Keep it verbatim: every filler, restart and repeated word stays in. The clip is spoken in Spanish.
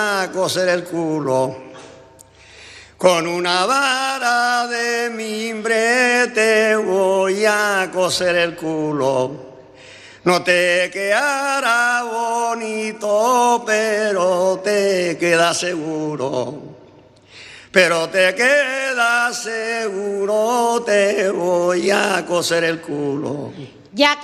a coser el culo. Con una vara de mimbre te voy a coser el culo. No te quedará bonito, pero te queda seguro. Pero te queda seguro, te voy a coser el culo. Ya